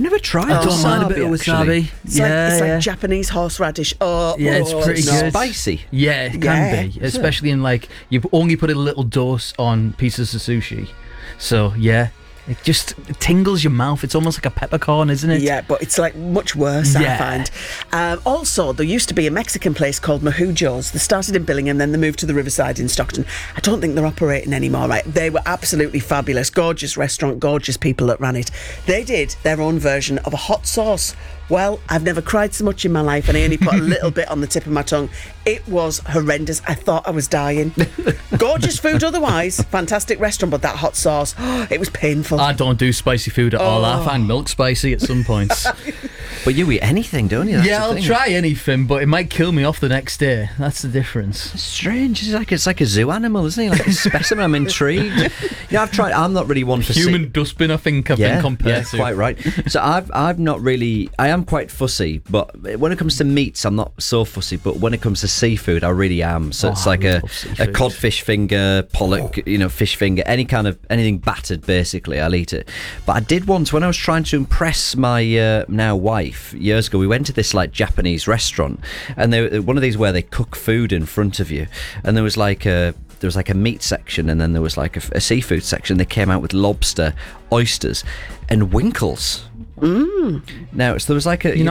never tried. I don't mind a bit of wasabi. It's like Japanese horseradish. Oh, yeah, it's pretty good. Spicy. Yeah, it can be, especially in like you've only put a little dose on pieces of sushi. So yeah. It just tingles your mouth. It's almost like a peppercorn, isn't it? Yeah, but it's like much worse, I find. Also, there used to be a Mexican place called Mahujo's. They started in Billingham, then they moved to the Riverside in Stockton. I don't think they're operating anymore, right? They were absolutely fabulous. Gorgeous restaurant, gorgeous people that ran it. They did their own version of a hot sauce. Well, I've never cried so much in my life, and I only put a little bit on the tip of my tongue. It was horrendous. I thought I was dying. Gorgeous food otherwise. Fantastic restaurant, but that hot sauce, it was painful. I don't do spicy food at all. I find milk spicy at some points. But you eat anything, don't you? That's I'll try anything, but it might kill me off the next day. That's the difference. It's strange. It's like a zoo animal, isn't it? Like a specimen. I'm intrigued. I've tried. I'm not really one for human dustbin. I think I've been compared to. Quite right. So I've not really. I am quite fussy, but when it comes to meats, I'm not so fussy. But when it comes to seafood, I really am. So it's like a codfish finger, pollock, fish finger, anything battered. Basically, I'll eat it. But I did once when I was trying to impress my now wife years ago. We went to this like Japanese restaurant, and one of these where they cook food in front of you, and there was like a meat section, and then there was like a seafood section. They came out with lobster, oysters, and winkles. Now, so there was like a... You're